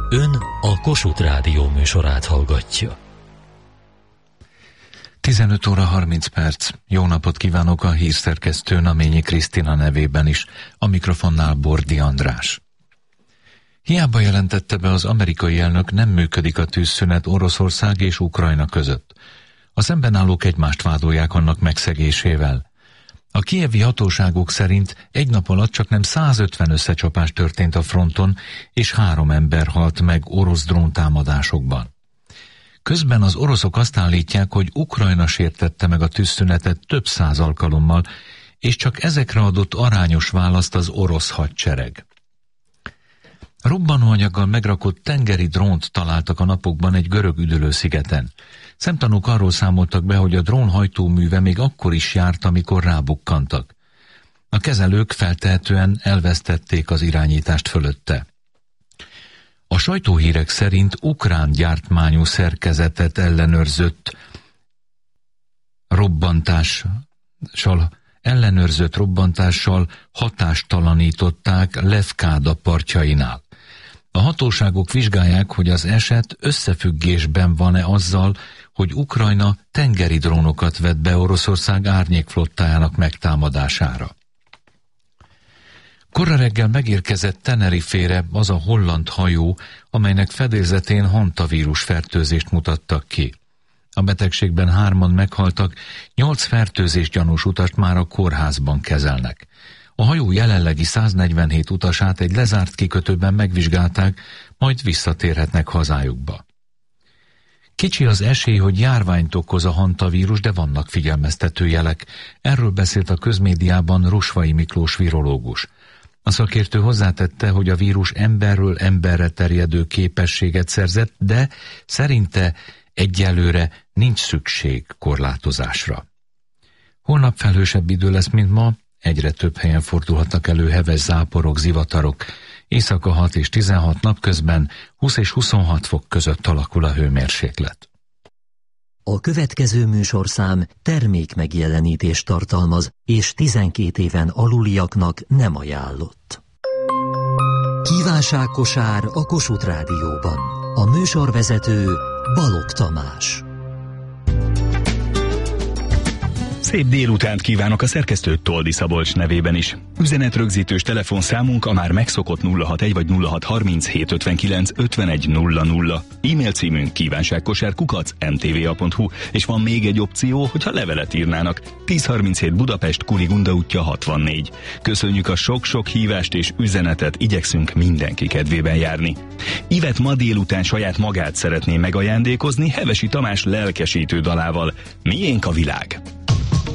Ön a Kossuth Rádió műsorát hallgatja. 15 óra 30 perc. Jó napot kívánok a hírszerkesztő Naményi Krisztina nevében is, a mikrofonnál Bordi András. Hiába jelentette be az amerikai elnök, nem működik a tűzszünet Oroszország és Ukrajna között. A szemben állók egymást vádolják annak megszegésével. A kijevi hatóságok szerint egy nap alatt csaknem 150 összecsapás történt a fronton, és 3 ember halt meg orosz dróntámadásokban. Közben az oroszok azt állítják, hogy Ukrajna sértette meg a tűzszünetet több 100 alkalommal, és csak ezekre adott arányos választ az orosz hadsereg. Robbanóanyaggal megrakott tengeri drónt találtak a napokban egy görög üdülőszigeten. Szemtanúk arról számoltak be, hogy a drón hajtóműve még akkor is járt, amikor rábukkantak. A kezelők feltehetően elvesztették az irányítást fölötte. A sajtóhírek szerint ukrán gyártmányú szerkezetet ellenőrzött robbantással hatástalanították Lefkáda partjainál. A hatóságok vizsgálják, hogy az eset összefüggésben van-e azzal, hogy Ukrajna tengeri drónokat vett be Oroszország árnyékflottájának megtámadására. Korra reggel megérkezett Tenerifére az a holland hajó, amelynek fedélzetén hantavírus fertőzést mutattak ki. A betegségben 3-an meghaltak, 8 fertőzés gyanús utast már a kórházban kezelnek. A hajó jelenlegi 147 utasát egy lezárt kikötőben megvizsgálták, majd visszatérhetnek hazájukba. Kicsi az esély, hogy járványt okoz a hantavírus, de vannak figyelmeztető jelek. Erről beszélt a közmédiában Rusvai Miklós virológus. A szakértő hozzátette, hogy a vírus emberről emberre terjedő képességet szerzett, de szerinte egyelőre nincs szükség korlátozásra. Holnap felhősebb idő lesz, mint ma, egyre több helyen fordulhatnak elő heves záporok, zivatarok. Éjszaka 6 és 16, napközben 20 és 26 fok között alakul a hőmérséklet. A következő műsorszám termékmegjelenítést tartalmaz, és 12 éven aluliaknak nem ajánlott. Kívánságkosár a Kossuth Rádióban. A műsorvezető Balogh Tamás. Szép délutánt kívánok a szerkesztő Toldi Szabolcs nevében is. Üzenetrögzítős telefonszámunk a már megszokott 061 vagy 063759 5100. E-mail címünk kívánságkosár@mtva.hu, és van még egy opció, hogyha levelet írnának. 1037 Budapest, Kurigunda útja 64. Köszönjük a sok-sok hívást és üzenetet, igyekszünk mindenki kedvében járni. Ivet ma délután saját magát szeretné megajándékozni Hevesi Tamás lelkesítő dalával. Miénk a világ?